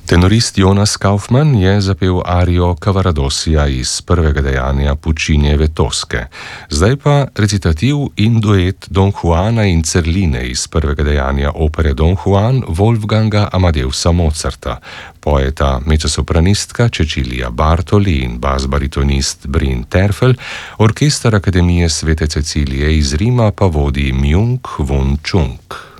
Tenorist Jonas Kaufmann je zapel arijo Cavaradossia iz prvega dejanja Puccinijeve Toske. Zdaj pa recitativ in duet Don Juana in Cerline iz prvega dejanja opere Don Juan Wolfganga Amadeusa Mozarta. Poeta mezzosopranistka Cecilia Bartoli in basbaritonist Bryn Terfel, orkester Akademije Svete Cecilije iz Rima pa vodi Myung Whun Chung.